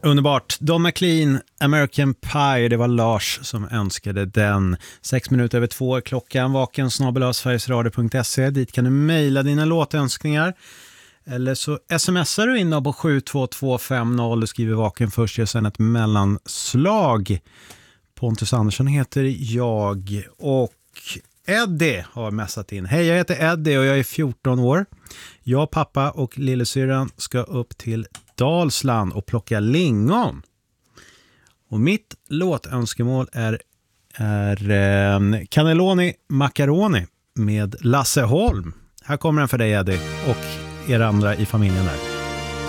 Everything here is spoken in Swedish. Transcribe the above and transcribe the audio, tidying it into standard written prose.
Underbart. Don McLean, American Pie, det var Lars som önskade den. 6:02 klockan, vaken@sverigesradio.se. Dit kan du mejla dina låtönskningar. Eller så smsar du in på 72250 och skriver vaken först och sen ett mellanslag. Pontus Andersson heter jag och Eddie har messat in. Hej, jag heter Eddie och jag är 14 år. Jag, pappa och lillasyrran ska upp till Dalsland och plocka lingon. Och mitt låtönskemål är Cannelloni Macaroni med Lasse Holm. Här kommer den för dig, Eddie, och er andra i familjen där.